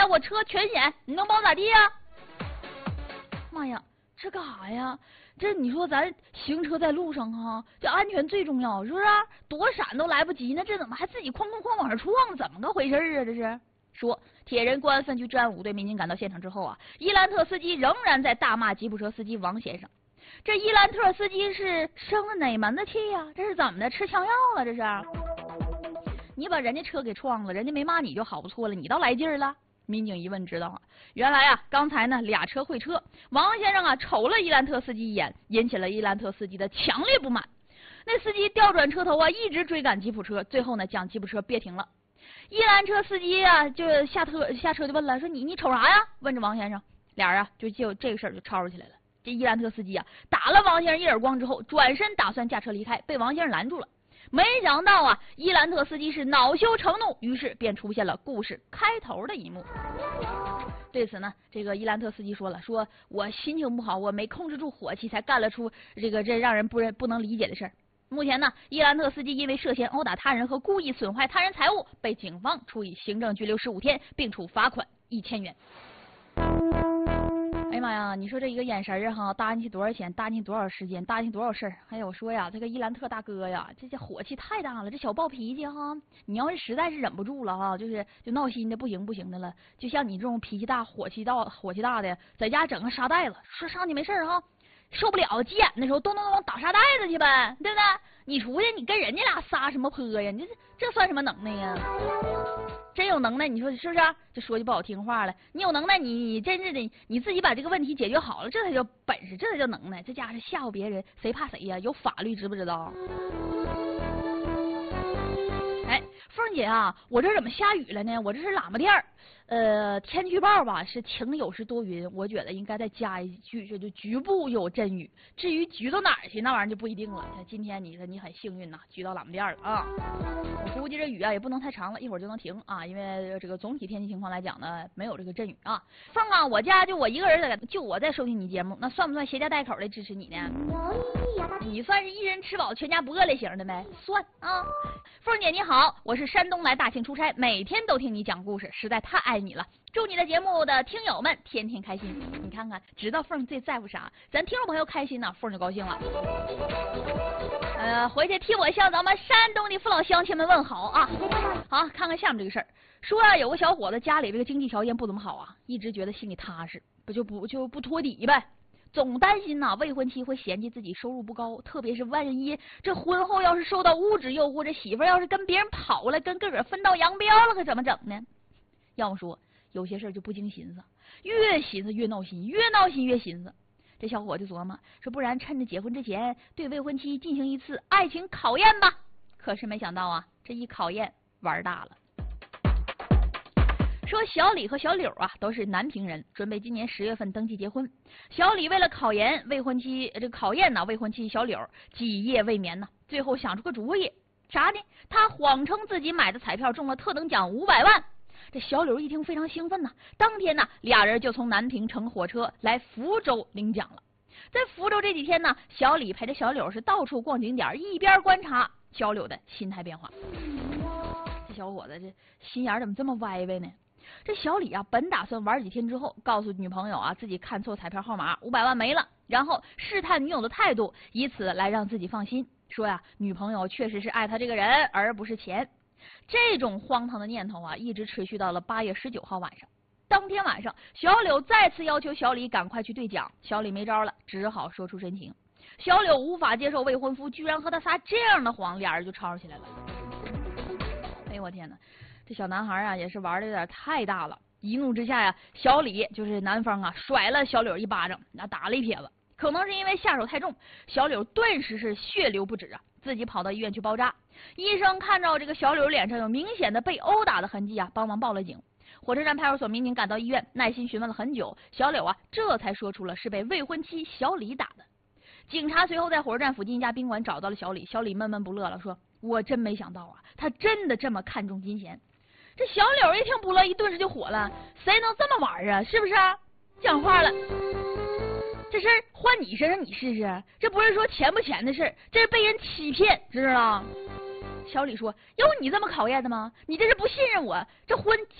我车全险，你能帮我咋地呀？妈呀，这干啥呀？这你说咱行车在路上哈，这安全最重要，是不是？躲闪都来不及呢，这怎么还自己哐哐哐往上撞？怎么个回事啊？这是说铁人公安分局治安5队民警赶到现场之后啊，伊兰特司机仍然在大骂吉普车司机王先生。这伊兰特司机是生了哪门子气呀？这是怎么的？吃枪药了？这是？你把人家车给撞了，人家没骂你就好不错了，你倒来劲儿了。民警一问知道啊，原来啊，刚才呢俩车会车，王先生啊瞅了伊兰特司机一眼，引起了伊兰特司机的强烈不满。那司机调转车头啊，一直追赶吉普车，最后呢将吉普车别停了。伊兰特司机啊就下车就问了，说你瞅啥呀？问着王先生，俩人啊就这个事儿就吵吵起来了。这伊兰特司机啊打了王先生一耳光之后，转身打算驾车离开，被王先生拦住了。没想到啊，伊兰特司机是恼羞成怒，于是便出现了故事开头的一幕。对此呢，这个伊兰特司机说了，说我心情不好，我没控制住火气，才干了出这让人不能理解的事儿。目前呢，伊兰特司机因为涉嫌殴打他人和故意损坏他人财物，被警方处以行政拘留15天，并处罚款1000元。哎呀妈呀！你说这一个眼神儿哈，搭进去多少钱？搭进去多少时间？搭进去多少事儿？还有我说呀，这个伊兰特大哥呀，这火气太大了，这小暴脾气哈，你要是实在是忍不住了哈，就闹心的不行的了，就像你这种脾气大、火气大的，在家整个沙袋子，说上去没事哈，受不了急眼的时候咚打沙袋子去呗，对不对？你出去你跟人家俩撒什么泼呀？你这算什么能耐呀？真有能耐，你说是不是？这说句不好听话了，你有能耐，你真是的，你自己把这个问题解决好了，这才叫本事，这才叫能耐。这家伙是吓唬别人，谁怕谁呀？有法律知不知道？哎，凤姐啊，我这怎么下雨了呢？我这是喇嘛店儿，天气预报吧是晴有时多云，我觉得应该再加一句，这就局部有阵雨。至于局到哪儿去，那玩意儿就不一定了。今天你说你很幸运呐，局到喇嘛店了啊。我估计这雨啊也不能太长了，一会儿就能停啊，因为这个总体天气情况来讲呢，没有这个阵雨啊。凤啊，我家就我一个人就我在收听你节目，那算不算携家带口的支持你呢？你算是一人吃饱全家不饿类型的呗？算啊。凤姐你好，我是山东来大庆出差，每天都听你讲故事，实在太爱你了。祝你的节目的听友们天天开心。你看看，知道凤最在乎啥，咱听众朋友开心呢，凤就高兴了。回去替我向咱们山东的父老乡亲们问好啊！好，看看下面这个事儿，说啊，有个小伙子家里这个经济条件不怎么好啊，一直觉得心里踏实，不托底呗。总担心呐，未婚妻会嫌弃自己收入不高，特别是万一这婚后要是受到物质诱惑，这媳妇要是跟别人跑了，跟个个分道扬镳了，可怎么整呢？要么说有些事就不经寻思，越寻思越闹心，越闹心越寻思。这小伙就琢磨说，不然趁着结婚之前对未婚妻进行一次爱情考验吧。可是没想到啊，这一考验玩大了。说小李和小柳啊都是南平人，准备今年10月份登记结婚。小李为了考验未婚妻小柳几夜未眠呢，最后想出个主意，啥呢？他谎称自己买的彩票中了特等奖500万。这小柳一听非常兴奋呐，当天呢俩人就从南平乘火车来福州领奖了。在福州这几天呢，小李陪着小柳是到处逛景点，一边观察小柳的心态变化。这小伙子这心眼怎么这么歪歪呢？这小李啊，本打算玩几天之后告诉女朋友啊自己看错彩票号码，500万没了，然后试探女友的态度，以此来让自己放心，说呀女朋友确实是爱他这个人，而不是钱。这种荒唐的念头啊，一直持续到了8月19号晚上。当天晚上，小柳再次要求小李赶快去兑奖，小李没招了，只好说出真情。小柳无法接受未婚夫居然和他撒这样的谎，俩人就吵吵起来了。哎呦我天哪！这小男孩啊也是玩的有点太大了，一怒之下呀，小李就是男方啊甩了小柳一巴掌，打了一撇子。可能是因为下手太重，小柳顿时是血流不止啊，自己跑到医院去包扎。医生看到这个小柳脸上有明显的被殴打的痕迹啊，帮忙报了警。火车站派出所民警赶到医院，耐心询问了很久，小柳啊这才说出了是被未婚妻小李打的。警察随后在火车站附近一家宾馆找到了小李，小李闷闷不乐了，说我真没想到啊，他真的这么看重金钱。这小柳一听不乐意，顿时就火了，谁能这么玩啊？是不是？讲话了，这事儿换你身上你试试，这不是说钱不钱的事儿，这是被人欺骗，知道吗？小李说：“有你这么考验的吗？你这是不信任我，这婚